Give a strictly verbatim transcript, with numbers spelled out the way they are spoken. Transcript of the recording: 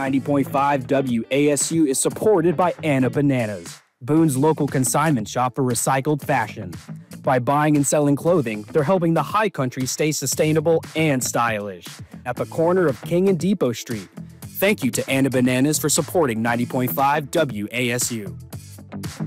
ninety point five W A S U is supported by Anna Bananas, Boone's local consignment shop for recycled fashion. By buying and selling clothing, they're helping the High Country stay sustainable and stylish. At the corner of King and Depot Street. Thank you to Anna Bananas for supporting ninety point five W A S U.